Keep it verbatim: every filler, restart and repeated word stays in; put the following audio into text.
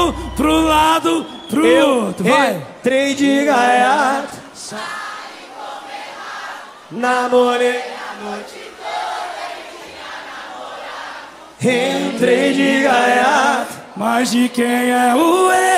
lado, pro lado, pro Eu outro. Vai! entrei de gaiato, namorei a noite toda. Entrei de gaiato, Mas de quem é o erro?